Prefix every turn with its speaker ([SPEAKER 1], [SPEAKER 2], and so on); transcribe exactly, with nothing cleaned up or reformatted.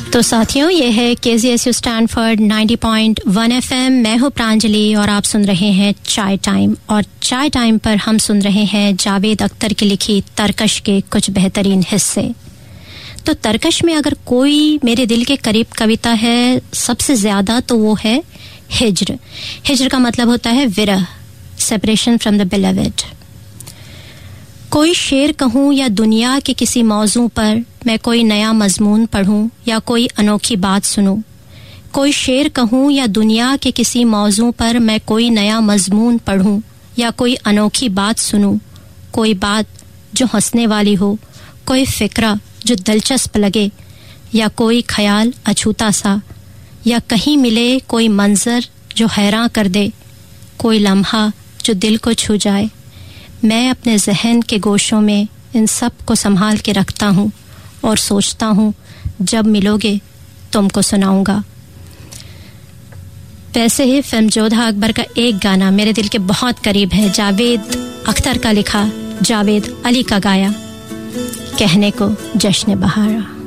[SPEAKER 1] तो साथियों, ये है के G S U Stanford ninety point one F M. मैं हूँ प्रांजलि और आप सुन रहे हैं चाय टाइम। और चाय टाइम पर हम सुन रहे हैं जावेद अख्तर की लिखी तरकश के कुछ बेहतरीन हिस्से। तो तरकश में अगर कोई मेरे दिल के करीब कविता है सबसे ज़्यादा तो वो है हिज्र। हिज्र का मतलब होता है विरह, सेपरेशन फ्रॉम द बिलवेड। कोई शेर कहूँ या दुनिया के किसी मौजू पर मैं कोई नया मजमून पढ़ूँ या कोई अनोखी बात सुनूँ। कोई शेर कहूँ या दुनिया के किसी मौजू पर मैं कोई नया मजमून पढ़ूँ या कोई अनोखी बात सुनूँ। कोई बात जो हंसने वाली हो, कोई फ़िक्रा जो दिलचस्प लगे, या कोई ख्याल अछूता सा, या कहीं मिले कोई मंजर जो हैरान कर दे, कोई लम्हा जो दिल को छू जाए। मैं अपने जहन के गोशों में इन सब को संभाल के रखता हूँ और सोचता हूँ जब मिलोगे तुमको सुनाऊंगा। वैसे ही फिल्म जोधा अकबर का एक गाना मेरे दिल के बहुत करीब है, जावेद अख्तर का लिखा, जावेद अली का गाया, कहने को जश्न बहारा।